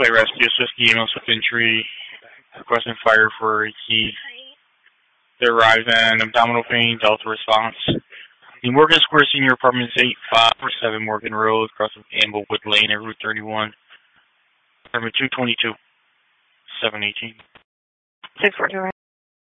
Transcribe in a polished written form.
Clay Rescue, Whiskey, Amos with entry, requesting fire for a key. They arrive in abdominal pain, Delta response. The Morgan Square Senior Apartments 8547 Morgan Road, across of Amblewood Lane at Route 31. Apartment 222, 718. 642